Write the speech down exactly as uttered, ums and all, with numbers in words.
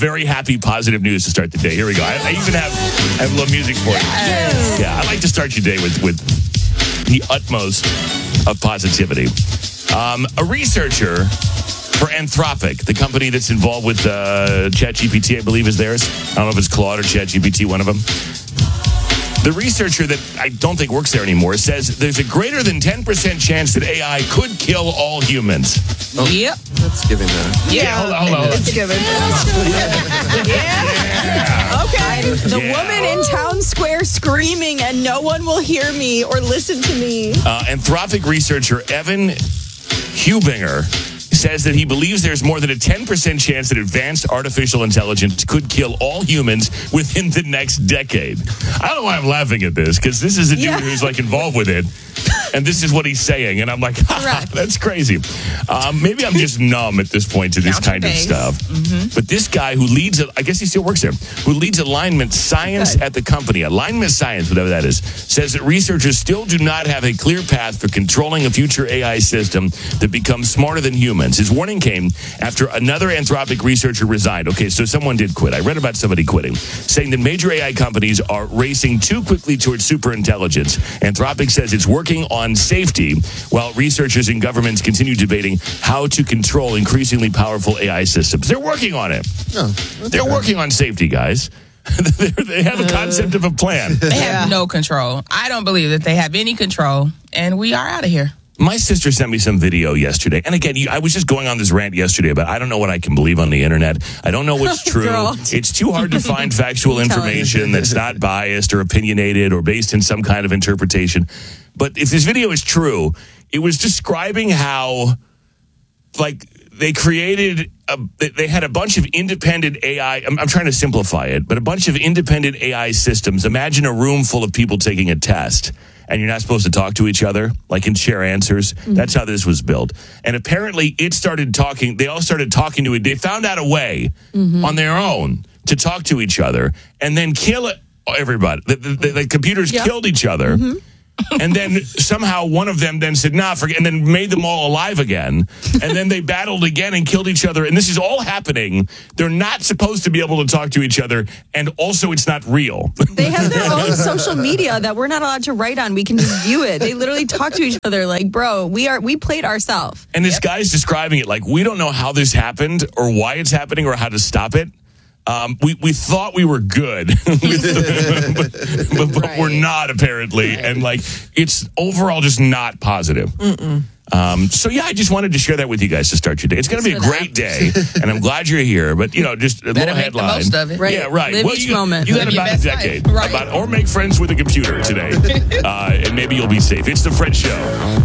very happy, positive news to start the day. Here we go. I, I even have I have a little music for you. Yes. Yeah, I like to start your day with, with the utmost of positivity. Um, a researcher for Anthropic, the company that's involved with uh, ChatGPT, I believe is theirs. I don't know if it's Claude or ChatGPT, one of them. The researcher that I don't think works there anymore says there's a greater than ten percent chance that A I could kill all humans. Oh, yep. That's giving that. Yeah, yeah hold on, hold on. It's given. yeah. Okay. The yeah. woman in town square screaming and no one will hear me or listen to me. Uh, Anthropic researcher Evan Hubinger says that he believes there's more than a ten percent chance that advanced artificial intelligence could kill all humans within the next decade. I don't know why I'm laughing at this, because this is a dude yeah. who's like involved with it. And this is what he's saying. And I'm like, ha, that's crazy. Um, maybe I'm just numb at this point to this Count kind of stuff. Mm-hmm. But this guy who leads, I guess he still works there, who leads alignment science Good. at the company, alignment science, whatever that is, says that researchers still do not have a clear path for controlling a future A I system that becomes smarter than humans. His warning came after another Anthropic researcher resigned. Okay, so someone did quit. I read about somebody quitting, saying that major A I companies are racing too quickly towards superintelligence. Anthropic says it's working on safety, while researchers and governments continue debating how to control increasingly powerful A I systems. They're working on it. No, They're working on safety, guys. They have a concept of a plan. They have no control. I don't believe that they have any control, and we are out of here. My sister sent me some video yesterday. And again, I was just going on this rant yesterday about I don't know what I can believe on the internet. I don't know what's true. It's too hard to find factual information that's not biased or opinionated or based in some kind of interpretation. But if this video is true, it was describing how, like, they created, a, they had a bunch of independent A I. I'm, I'm trying to simplify it, but a bunch of independent A I systems. Imagine a room full of people taking a test. And you're not supposed to talk to each other, like and share answers. Mm-hmm. That's how this was built. And apparently it started talking, they all started talking to it. They found out a way mm-hmm. on their own to talk to each other and then kill it, everybody. The, the, the computers yep. killed each other. Mm-hmm. And then somehow one of them then said, nah, forget, and then made them all alive again. And then they battled again and killed each other. And this is all happening. They're not supposed to be able to talk to each other. And also, it's not real. They have their own social media that we're not allowed to write on. We can just view it. They literally talk to each other like, bro, we are we played ourselves. And this yep. guy's describing it like, we don't know how this happened or why it's happening or how to stop it. Um, we, we thought we were good, but, but, but right. we're not apparently. Right. And like, it's overall just not positive. Mm-mm. Um, so yeah, I just wanted to share that with you guys to start your day. It's going to be a great day, and I'm glad you're here. But you know, just a Better little make headline. The most of it. Right. Yeah, right. Live well, each you, moment. You got Live about a decade, right. about, or make friends with a computer today, uh, and maybe you'll be safe. It's the Fred Show.